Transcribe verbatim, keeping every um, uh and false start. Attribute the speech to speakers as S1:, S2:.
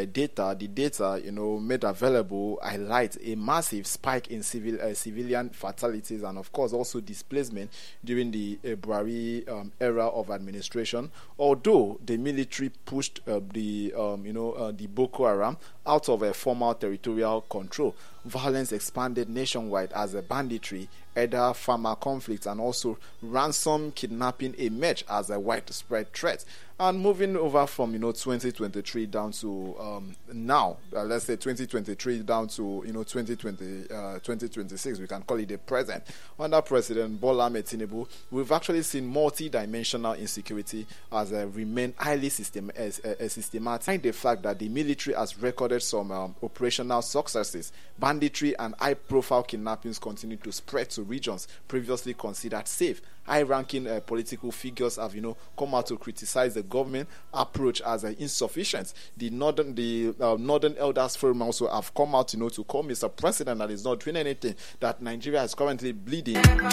S1: data, the data, you know, made available highlight a massive spike in civil uh, civilian fatalities and, of course, also displacement during the uh, Buhari um, era of administration. Although the military pushed uh, the, um, you know, uh, the Boko Haram out of a formal territorial control, violence expanded nationwide as a banditry, other farmer conflicts, and also ransom kidnapping emerged as a widespread threat. And moving over from, you know, twenty twenty-three down to um, now, uh, let's say twenty twenty-three down to, you know, twenty twenty, uh, twenty twenty-six, we can call it the present. Under President Bola Ahmed Tinubu, we've actually seen multi-dimensional insecurity as a remain highly system, as, a, a systematic. The fact that the military has recorded some um, operational successes, banditry and high-profile kidnappings continue to spread to regions previously considered safe. High-ranking uh, political figures have, you know, come out to criticize the government approach as uh, insufficient. The northern, the uh, Northern Elders Forum also have come out, you know, to call Mister President that is not doing anything, that Nigeria is currently bleeding.